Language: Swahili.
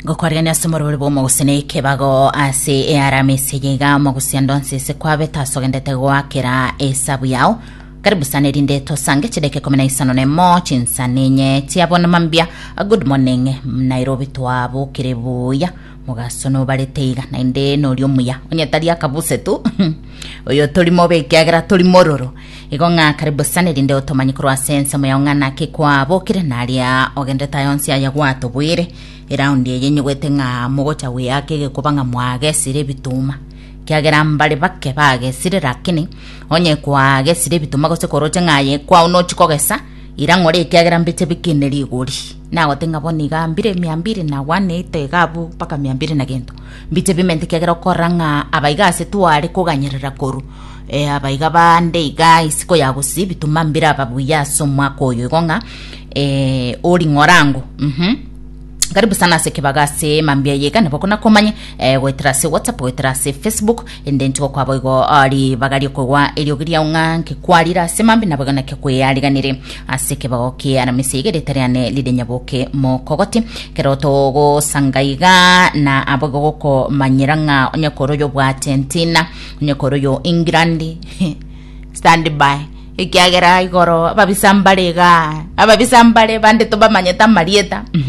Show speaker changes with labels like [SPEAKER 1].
[SPEAKER 1] Gokorgania somoro bo mogusene kebago ase eramese yega mogusiandonse se kwabe tasogendete gwakira esabu yao. Karibu sana rinde to sange chideke komena isano ne mo chinsanenye tiabona mambia. Good morning Nairobi twabo kirebuya mugasono baleteiga na inde no lyumuya onyataria kabuse tu oyo tolimo bekiagira tolimororo igonga karibu sana rinde otomanyikro asense moyangana kikwabo kire naria ogendeta yonsi ya gwato bwire iraundi yenye gwetenga mugocha we yake kubanga mwage sire bituma kiagera mbale bakke bage sire rakini onye kwa gesire bituma gose koroche ngaye kwa uno chikogesa irangore kiagera mbite bikineri iguri nago tenga boniga mbire 200 gabu paka 200 na gento mbite bimente kiagera koranga abaiga se tuare kuganyerera koru abaiga bande iga isiko yagusi bituma mbira babuya somwa koyo igonga ori ngorango karibu sana sekebagase mambia yega ne bokona komanye wetrase WhatsApp wetrase Facebook endentiko kwa boigo ali bagari kwa eliogiria unga kwalira semambi na bagana ke aliganire asekebago ke ana mesege deteriane lidenyaboke mokogoti keroto go sangaiga na abogo ko manyiranga onyakoroyo bwa Argentina onyakoroyo England stand by ikiagera igoro ababisambale bande to bamanyeta marieta